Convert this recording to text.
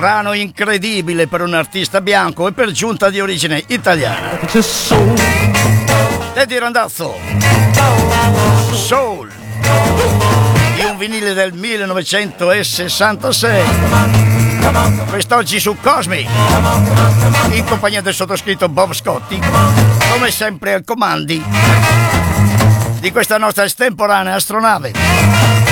Brano incredibile per un artista bianco e per giunta di origine italiana. Teddy Randazzo, Soul, di un vinile del 1966. Quest'oggi su Cosmi, in compagnia del sottoscritto Bob Scotti, come sempre al comandi di questa nostra estemporanea astronave.